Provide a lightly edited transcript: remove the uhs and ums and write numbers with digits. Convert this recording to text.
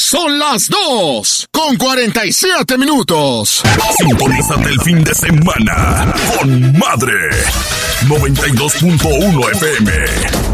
Son las 2:47. Sintonízate el fin de semana con Madre 92.1 FM.